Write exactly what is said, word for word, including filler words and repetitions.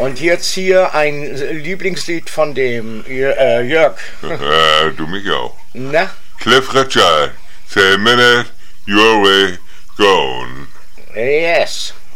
Und jetzt hier ein Lieblingslied von dem äh, Jörg. Äh, du mich auch. Na? Cliff Richard, say a minute, your way, gone. Yes.